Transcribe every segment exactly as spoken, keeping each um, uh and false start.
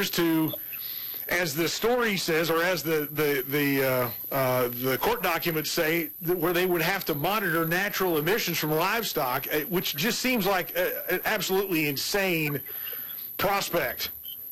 appears to, as the story says, or as the the the uh, uh, the court documents say, that where they would have to monitor natural emissions from livestock, uh, which just seems like a, an absolutely insane prospect.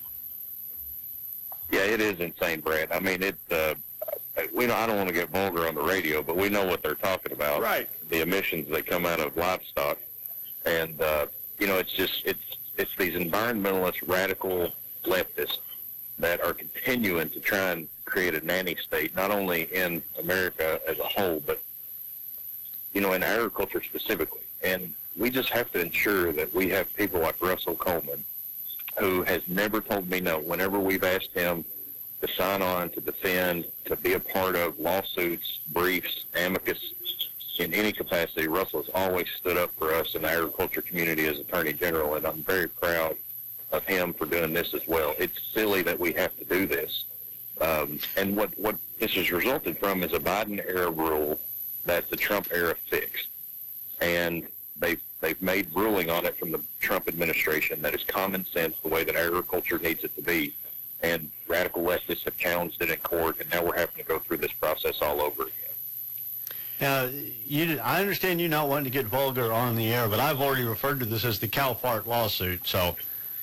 Yeah, it is insane, Brad. I mean, it. Uh, we know I don't want to get vulgar on the radio, but we know what they're talking about. Right. The emissions that come out of livestock, and uh, you know, it's just it's it's these environmentalist, radical leftists that are continuing to try and create a nanny state, not only in America as a whole, but, you know, in agriculture specifically. And we just have to ensure that we have people like Russell Coleman, who has never told me no. Whenever we've asked him to sign on, to defend, to be a part of lawsuits, briefs, amicus, in any capacity, Russell has always stood up for us in the agriculture community as Attorney General, and I'm very proud of him for doing this as well. It's silly that we have to do this. Um, and what, what this has resulted from is a Biden-era rule that the Trump-era fixed. And they've, they've made ruling on it from the Trump administration that is common sense, the way that agriculture needs it to be. And radical leftists have challenged it in court, and now we're having to go through this process all over again. Now, you, I understand you not wanting to get vulgar on the air, but I've already referred to this as the Cal Fart lawsuit, so...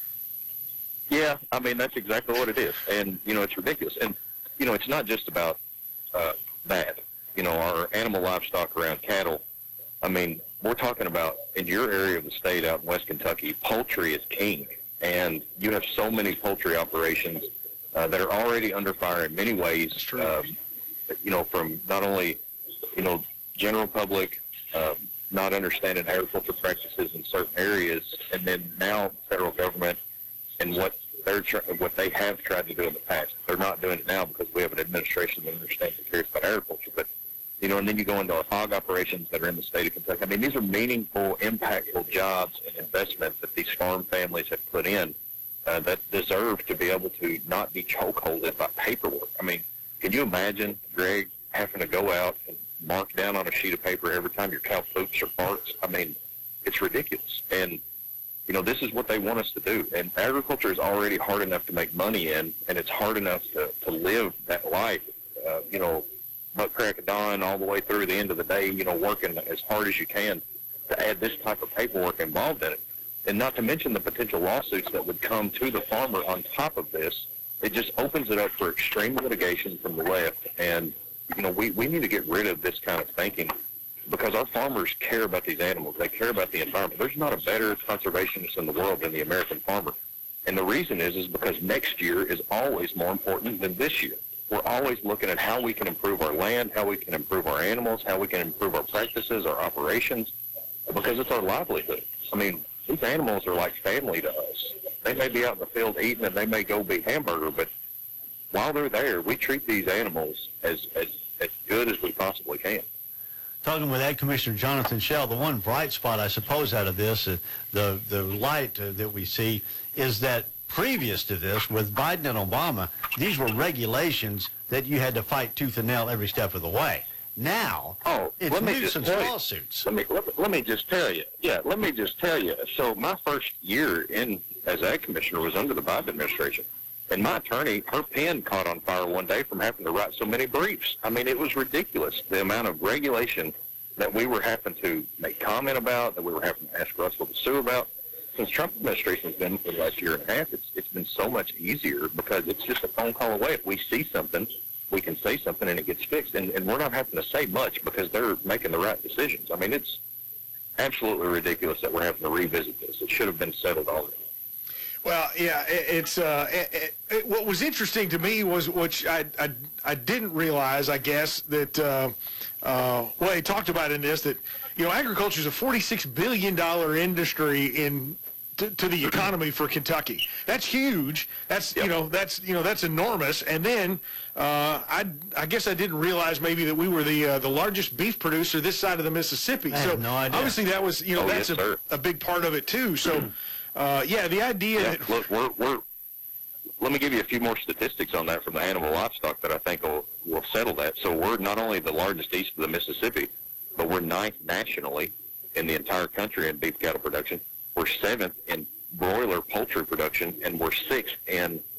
Yeah, I mean, that's exactly what it is. And, you know, it's ridiculous. And, you know, it's not just about uh, that. You know, our animal livestock around cattle, I mean, we're talking about in your area of the state out in West Kentucky, poultry is king. And you have so many poultry operations uh, that are already under fire in many ways, um, you know, from not only, you know, general public um, not understanding agriculture practices in certain areas, and then now federal government and what they're tr- what they have tried to do in the past. They're not doing it now because we have an administration that understands and cares about agriculture. But, you know, and then you go into our hog operations that are in the state of Kentucky. I mean, these are meaningful, impactful jobs and investments that these farm families have put in uh, that deserve to be able to not be chokeholded by paperwork. I mean, can you imagine, Greg, having to go out and mark down on a sheet of paper every time your cow poops or farts? I mean, it's ridiculous. And you know, this is what they want us to do. And agriculture is already hard enough to make money in, and it's hard enough to, to live that life, uh, you know, butt crack of dawn all the way through the end of the day, you know, working as hard as you can to add this type of paperwork involved in it. And not to mention the potential lawsuits that would come to the farmer on top of this. It just opens it up for extreme litigation from the left. And, you know, we, we need to get rid of this kind of thinking, because our farmers care about these animals. They care about the environment. There's not a better conservationist in the world than the American farmer. And the reason is, is because next year is always more important than this year. We're always looking at how we can improve our land, how we can improve our animals, how we can improve our practices, our operations, because it's our livelihood. I mean, these animals are like family to us. They may be out in the field eating, and they may go be hamburger, but while they're there, we treat these animals as, as, as good as we possibly can. Talking with Ag Commissioner Jonathan Shell, the one bright spot, I suppose, out of this, uh, the, the light uh, that we see, is that previous to this, with Biden and Obama, these were regulations that you had to fight tooth and nail every step of the way. Now, oh, it's let me nuisance just lawsuits. Let me, let, let me just tell you. Yeah, let me just tell you. So my first year in as Ag Commissioner was under the Biden administration. And my attorney, her pen caught on fire one day from having to write so many briefs. I mean, it was ridiculous, the amount of regulation that we were having to make comment about, that we were having to ask Russell to sue about. Since Trump administration has been for the last year and a half, it's, it's been so much easier because it's just a phone call away. If we see something, we can say something and it gets fixed. And, and we're not having to say much because they're making the right decisions. I mean, it's absolutely ridiculous that we're having to revisit this. It should have been settled already. Well, yeah, it, it's uh, it, it, what was interesting to me was, which I, I, I didn't realize, I guess, that, uh, uh, well, they talked about in this, that, you know, agriculture is a forty-six billion dollars industry in to, to the economy for Kentucky. That's huge. That's, yep. you know, that's, you know, that's enormous. And then uh, I, I guess I didn't realize maybe that we were the uh, the largest beef producer this side of the Mississippi. I so have no idea. Obviously that was, you know, oh, that's yes, a, a big part of it too. So. Uh, yeah, the idea yeah, that... Look, we're, we're, let me give you a few more statistics on that from the animal livestock that I think will, will settle that. So we're not only the largest east of the Mississippi, but we're ninth nationally in the entire country in beef cattle production. We're seventh in broiler poultry production, and we're sixth in